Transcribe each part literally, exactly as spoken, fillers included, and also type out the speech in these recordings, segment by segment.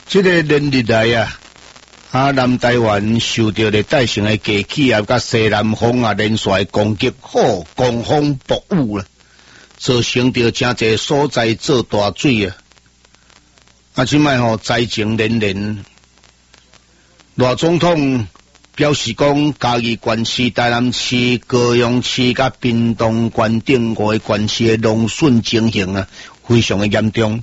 这个连日来啊，啊南台湾受到了大型的低气压甲西南风啊连续攻击，好狂风暴雨啦，造成着真侪所在做大水啊！啊，即摆吼灾情连连，赖总统表示讲，嘉义县市、台南市、高雄市甲屏东县等五个县市的农损情形啊，非常的严重。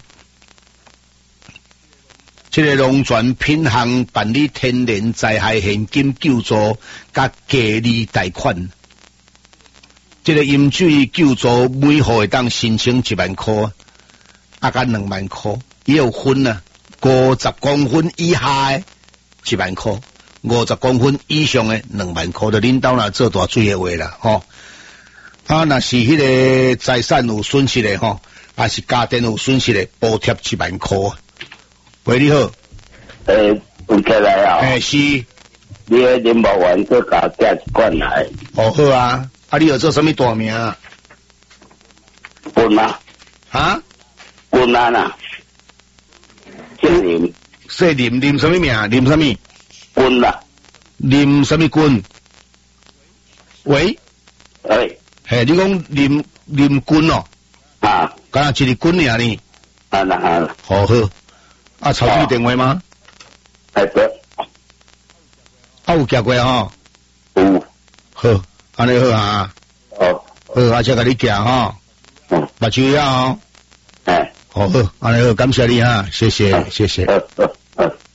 这个农船品行办理天然灾害现金救助甲价利贷款，这个饮水救助每户会当申请一万块，啊，甲两万块，也有分啊，五十公分以下的一万块，五十公分以上的两万块，就恁兜若做大水的话啦，吼、哦。啊，若是迄个财产有损失的吼，还是家电有损失的，补贴一万块。喂，你好。 诶，有起来啊！ 诶，是。 你迄林务员搁甲寄一罐来。 哦，好啊。啊，你有做什么大名啊？ 棍啊。 啊？ 棍啊呐。姓林。 姓林，林什么名？林什么？ 棍啊。 林什么棍？喂。 诶。 嘿，你讲林林棍哦？ 啊。 敢若一个棍尔呢？ 啊那啊。 好好。啊，曹局电话吗？ 哎对。 啊，有寄过吼？ 有。 好，安尼好啊。 哦。 好，啊，再甲你寄吼。嗯。目睭呀吼。 哎。 好好，安尼好，感谢你哈，谢谢，谢谢。 好好。